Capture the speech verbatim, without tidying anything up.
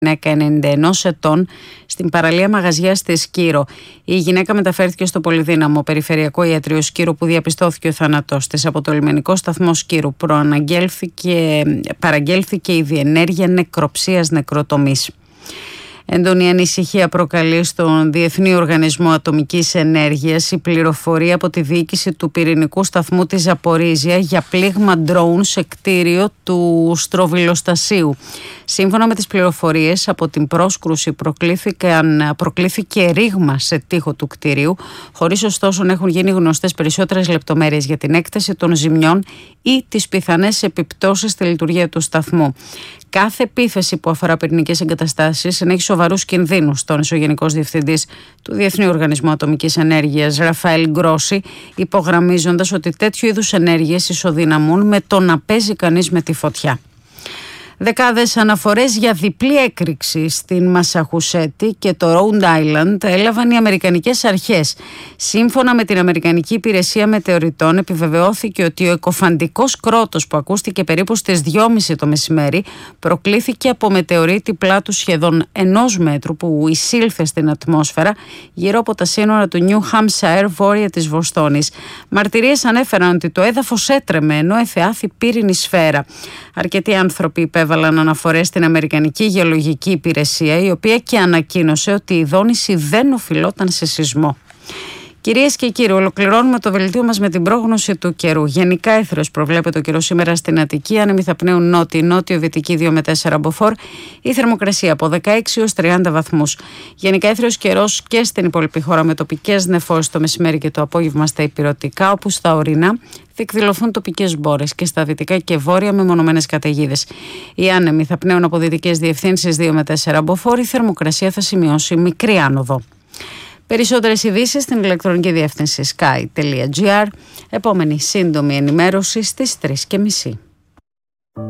γυναίκα ενενήντα ενός ετών στην παραλία μαγαζιάς της Σκύρο. Η γυναίκα μεταφέρθηκε στο πολυδύναμο περιφερειακό ιατρείο Σκύρου, που διαπιστώθηκε ο θάνατός της. Από το λιμενικό σταθμό Σκύρου προαναγγέλθηκε, παραγγέλθηκε η διενέργεια νεκροψίας νεκροτομής. Έντονη ανησυχία προκαλεί στον Διεθνή Οργανισμό Ατομικής Ενέργειας η πληροφορία από τη διοίκηση του πυρηνικού σταθμού της Ζαπορίζια για πλήγμα ντρόουν σε κτίριο του στροβιλοστασίου. Σύμφωνα με τις πληροφορίες, από την πρόσκρουση προκλήθηκε ρήγμα σε τοίχο του κτίριου, χωρίς ωστόσο να έχουν γίνει γνωστές περισσότερες λεπτομέρειες για την έκταση των ζημιών ή τις πιθανές επιπτώσεις στη λειτουργία του σταθμού. Κάθε επίθεση που αφορά πυρηνικές εγκαταστάσεις ενέχει σοβαρούς κινδύνους, τόνισε ο Γενικός Διευθυντής του Διεθνή Οργανισμού Ατομικής Ενέργειας, Ραφαέλ Γκρόσι, υπογραμμίζοντας ότι τέτοιου είδους ενέργειες ισοδυναμούν με το να παίζει κανείς με τη φωτιά. Δεκάδες αναφορές για διπλή έκρηξη στην Μασαχουσέτη και το Rhode Island έλαβαν οι αμερικανικές αρχές. Σύμφωνα με την Αμερικανική Υπηρεσία Μετεωριτών, επιβεβαιώθηκε ότι ο εκοφαντικός κρότος που ακούστηκε περίπου στις δυόμιση το μεσημέρι προκλήθηκε από μετεωρίτη πλάτους σχεδόν ενός μέτρου που εισήλθε στην ατμόσφαιρα γύρω από τα σύνορα του New Hampshire, βόρεια της Βοστόνης. Μαρτυρίες ανέφεραν ότι το έδαφος έτρεμε ενώ εθεάθη πύρινη σφαίρα. Αρκετοί άνθρωποι υπέβαλαν αναφορές στην Αμερικανική Γεωλογική Υπηρεσία, η οποία και ανακοίνωσε ότι η δόνηση δεν οφειλόταν σε σεισμό. Κυρίες και κύριοι, ολοκληρώνουμε το δελτίο μας με την πρόγνωση του καιρού. Γενικά έθριος προβλέπεται ο καιρός σήμερα στην Αττική, άνεμοι θα πνέουν νότιοι, νότιο-δυτική δύο με τέσσερα μποφόρ, η θερμοκρασία από δεκαέξι έως τριάντα βαθμούς. Γενικά έθριος καιρός και στην υπόλοιπη χώρα, με τοπικές νεφώσεις το μεσημέρι και το απόγευμα στα ηπειρωτικά, όπου στα ορεινά θα εκδηλωθούν τοπικές μπόρες και στα δυτικά και βόρεια με μονομένες καταιγίδες. Οι άνεμοι θα πνέουν από δυτικές διευθύνσεις δύο με τέσσερα μποφόρ, η θερμοκρασία θα σημειώσει μικρή άνοδο. Περισσότερες ειδήσεις στην ηλεκτρονική διεύθυνση sky τελεία gr. Επόμενη σύντομη ενημέρωση στις τρεις και μισή.